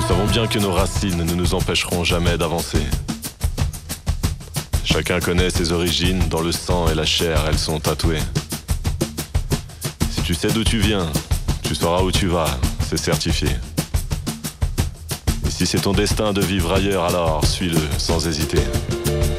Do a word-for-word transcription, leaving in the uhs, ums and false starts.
savons bien que nos racines ne nous empêcheront jamais d'avancer. Chacun connaît ses origines, dans le sang et la chair, elles sont tatouées. Si tu sais d'où tu viens, tu sauras où tu vas, c'est certifié. Et si c'est ton destin de vivre ailleurs, alors suis-le sans hésiter.